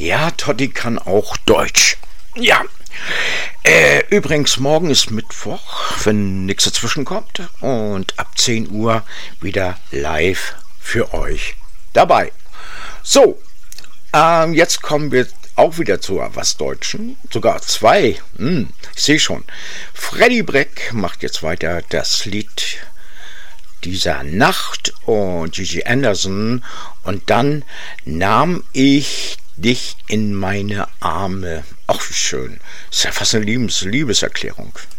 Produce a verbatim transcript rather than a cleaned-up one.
Ja, Totti kann auch Deutsch. Ja. Äh, übrigens, morgen ist Mittwoch, wenn nichts dazwischen kommt. Und ab zehn Uhr wieder live für euch dabei. So, ähm, jetzt kommen wir auch wieder zu was Deutschen. Sogar zwei. Hm, ich sehe schon. Freddy Breck macht jetzt weiter das Lied dieser Nacht und Gigi Anderson. Und dann nahm ich dich in meine Arme. Ach, wie schön. Ist ja fast eine Liebes- Liebeserklärung.